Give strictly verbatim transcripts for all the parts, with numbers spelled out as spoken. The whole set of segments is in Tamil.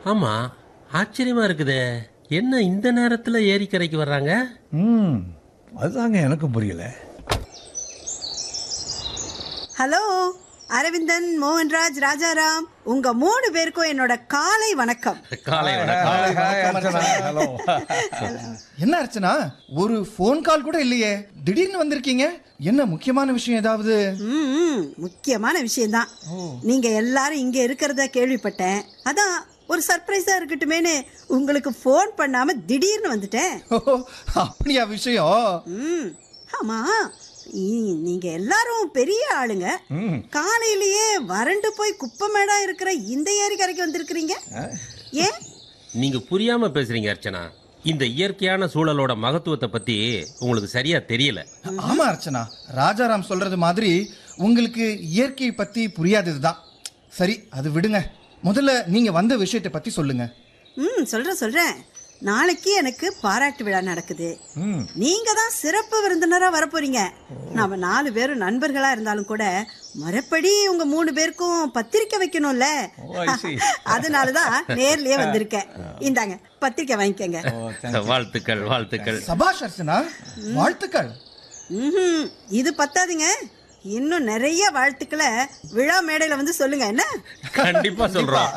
ஆமா, ஆச்சரியமா இருக்குதே. என்ன இந்த நேரத்துல ஏரிக்கரைக்கு வர்றாங்க? ம் அதுதாங்க எனக்கும் புரியல. ஹலோ அரவிந்தன், மோகன்ராஜ், ராஜாராம், உங்க மூணு பேருக்கும் என்னோட காலை வணக்கம். காலை என்ன அர்ச்சனா, ஒரு போன் கால் கூட இல்லையே, திடீர்னு வந்திருக்கீங்க? என்ன முக்கியமான விஷயம் ஏதாவது? ம் முக்கியமான விஷயம்தான். நீங்க எல்லாரும் இங்க இருக்கிறத கேள்விப்பட்டேன். அதான் ஒரு சர்ப்ரைஸா இருக்கட்டுமேனு உங்களுக்கு போன் பண்ணாம திடீர்னு வந்துட்டேன். அப்படியா விஷயம்? ம் ஆமா, நீங்க எல்லாரும் பெரிய ஆளுங்க. காலையிலேயே வறண்டு போய் குப்பமேடா இருக்கிற இந்த ஏரிக்கரைக்கு வந்திருக்கிறீங்க. ஏன் நீங்க புரியாம பேசுறீங்க அர்ச்சனா. இந்த இயற்கையான சூழலோட மகத்துவத்தை பத்தி உங்களுக்கு சரியா தெரியல. ஆமா அர்ச்சனா, ராஜாராம் சொல்றது மாதிரி உங்களுக்கு இயற்கை பத்தி புரியாததுதான். சரி, அது விடுங்க. முதல்ல நீங்க வந்த விஷயத்தை பத்தி சொல்லுங்க. ம் சொல்றேன் சொல்றேன் நாளைக்கு எனக்கு பாராட்டு விழா நடக்குது. நீங்க தான் சிறப்பு விருந்தினரா வரப்போறீங்க. நாம நாலு பேரும் நண்பர்களா இருந்தாலும் கூட மறுபடி உங்க மூணு பேருக்கும் பத்திரிக்கை வைக்கணும்ல. அதனாலதான் நேர்லயே வந்திருக்கேன். இந்தாங்க பத்திரிக்கை வாங்கிக்கங்க. வாழ்த்துக்கள் வாழ்த்துக்கள். சபாஷ் அர்ச்சனா, வாழ்த்துக்கள். ம் இது பத்தாதுங்க, இன்னும் நிறைய வாழ்த்துக்களை விழா மேடையில வந்து சொல்லுங்க. என்ன? கண்டிப்பா சொல்றோம்.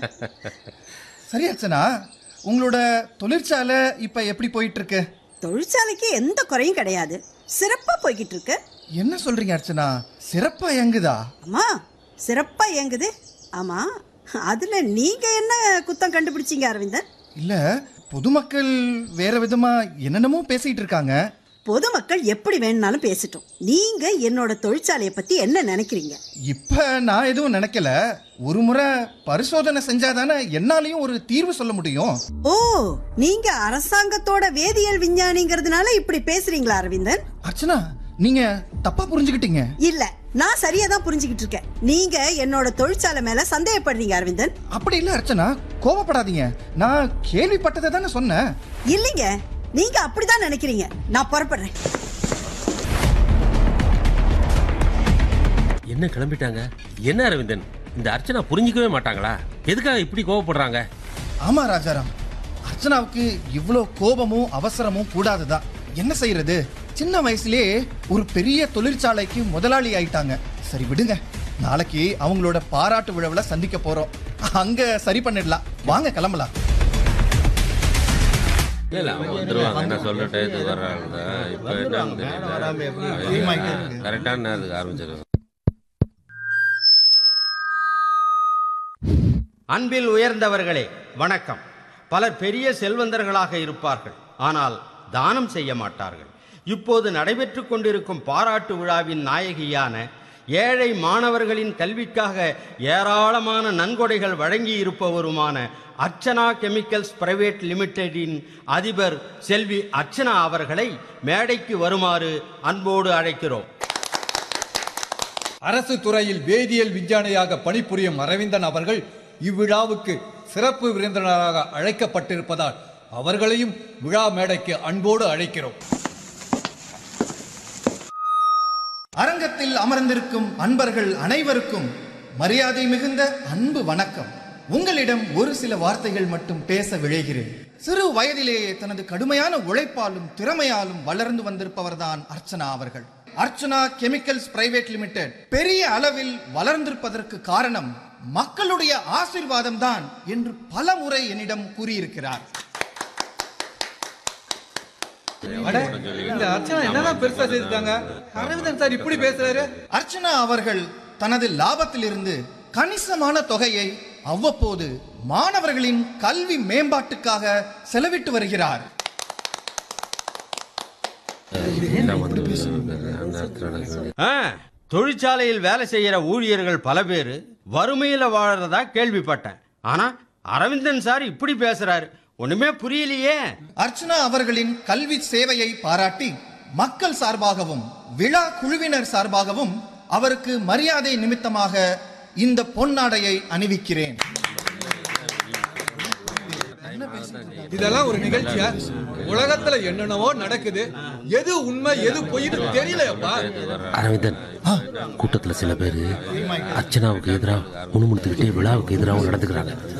சரி அர்ச்சனா, உங்களோட தொழிற்சாலை இப்ப எப்படி போயிட்டு இருக்கு? தொழிற்சாலைக்கு எந்த குறையும் கிடையாது, சிறப்பா போய்கிட்டு இருக்கு. என்ன சொல்றீங்க அர்ச்சனா, சிறப்பா இயங்குதா? ஆமா, சிறப்பா இயங்குது. ஆமா, அதுல நீங்க என்ன குத்தம் கண்டுபிடிச்சீங்க அரவிந்தன்? இல்ல, பொதுமக்கள் வேற விதமா என்னென்னமோ பேசிட்டு இருக்காங்க. பொதுமக்கள் எப்படி வேணும்னாலும் பேசட்டும். நீங்க என்னோட தொழிற்சாலையை பத்தி என்ன நினைக்கிறீங்க? இப்ப நான் எதுவும் நினைக்கல. ஒரு முறை பரிசோதனை செஞ்சாதானே என்னாலையும் ஒரு தீர்வு சொல்ல முடியும். ஓ, நீங்க அரசாங்கத்தோட வேதியியல் விஞ்ஞானிங்கிறதுனால இப்படி பேசுறீங்களா அரவிந்தன்? அர்ச்சனா, நீங்க தப்பா புரிஞ்சுக்கிட்டீங்க. இல்ல, நான் சரியா தான் புரிஞ்சுக்கிட்டு இருக்கேன். நீங்க என்னோட தொழிற்சாலை மேல சந்தேகப்படுறீங்க அரவிந்தன். அப்படி இல்ல அர்ச்சனா, கோபப்படாதீங்க. நான் கேள்விப்பட்டதை தானே சொன்னேன். இல்லைங்க, நீங்க அப்படிதான் நினைக்கிறீங்க. நான் புறப்படுறேன். என்ன கிளம்பிட்டாங்க? என்ன அரவிந்தன், இந்த அர்ச்சனா புரிஞ்சிக்கவே மாட்டாங்களா? எதுக்காக இப்படி கோவப்படுறாங்க? ஆமா ராஜாராம், அர்ச்சனாவுக்கு இவ்வளோ கோபமும் அவசரமும் கூடாதுதான். என்ன செய்யறது, சின்ன வயசுலயே ஒரு பெரிய தொழிற்சாலைக்கு முதலாளி ஆயிட்டாங்க. சரி விடுங்க, நாளைக்கு அவங்களோட பாராட்டு விழாவில சந்திக்க போறோம். அங்க சரி பண்ணிடலாம். வாங்க கிளம்பலாம். இல்ல, அவங்க வந்துருவாங்க. என்ன சொல்லிட்டு இது வர்றாங்க. இப்ப கரெக்டான நேரத்துக்கு ஆரம்பிச்சிருவாங்க. அன்பில் உயர்ந்தவர்களே வணக்கம். பலர் பெரிய செல்வந்தர்களாக இருப்பார்கள், ஆனால் தானம் செய்ய மாட்டார்கள். இப்போது நடைபெற்று கொண்டிருக்கும் பாராட்டு விழாவின் நாயகியான ஏழை மாணவர்களின் கல்விக்காக ஏராளமான நன்கொடைகள் வழங்கி இருப்பவருமான அர்ச்சனா கெமிக்கல்ஸ் பிரைவேட் லிமிடெடின் அதிபர் செல்வி அர்ச்சனா அவர்களை மேடைக்கு வருமாறு அன்போடு அழைக்கிறோம். அரசு துறையில் வேதியியல் விஞ்ஞானியாக பணிபுரியும் அரவிந்தன் அவர்கள் இவ்விழாவுக்கு சிறப்பு விருந்தினராக அழைக்கப்பட்டிருப்பதால் அவர்களையும் விழா மேடைக்கு அன்போடு அழைக்கிறோம். அரங்கத்தில் அமர்ந்திருக்கும் அன்பர்கள் அனைவருக்கும் மரியாதை மிகுந்த அன்பு வணக்கம். உங்களிடம் ஒரு சில வார்த்தைகள் மட்டும் பேச விழைகிறேன். சிறு வயதிலேயே தனது கடுமையான உழைப்பாலும் திறமையாலும் வளர்ந்து வந்திருப்பவர்தான் அர்ச்சனா அவர்கள். அர்ச்சனா கெமிக்கல்ஸ் பிரைவேட் லிமிடெட் பெரிய அளவில் வளர்ந்திருப்பதற்கு காரணம் மக்களுடைய ஆசீர்வாதம் தான் என்று பல முறை என்னிடம் கூறியிருக்கிறார். இந்த அர்ச்சனா என்னதான் பெருசா செய்திருக்காங்க? அரவிந்தன் சார் இப்படி பேசுறாரு. அர்ச்சனா அவர்கள் தனது லாபத்திலிருந்து கணிசமான தொகையை அவ்வப்போது மாணவர்களின் கல்வி மேம்பாட்டுக்காக செலவிட்டு வருகிறார். தொழிற்சாலையில் வேலை செய்யற ஊழியர்கள் பல பேர் வறுமையில வாழறதா கேள்விப்பட்டேன். ஆனா அரவிந்தன் சார் இப்படி பேசுறாரு, ஒண்ணுமே புரியலையே. அர்ச்சனா அவர்களின் கல்வி சேவையை பாராட்டி மக்கள் சார்பாகவும் விழா குழுவினர் சார்பாகவும் அவருக்கு மரியாதை நிமித்தமாக இந்த பொன்னாடையை அணிவிக்கிறேன். இதெல்லாம் ஒரு நிகழ்ச்சியா? உலகத்துல என்னென்னவோ நடக்குது, எது உண்மை எது பொய்னு தெரியலையப்பா. அரவிந்தன், கூட்டத்துல சில பேரு அர்ச்சனாவுக்கு எதிராக முணுமுணுத்துக்கிட்டே விழாவுக்கு எதிராக நடந்துக்கிறாங்க.